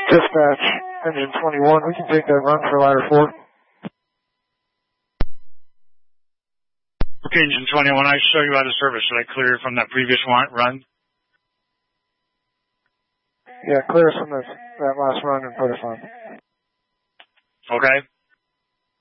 Dispatch, engine 21, we can take that run for ladder 4. Okay, engine 21, I show you out of service. Should I clear from that previous run? Yeah, clear us from that last run and put us on. Okay.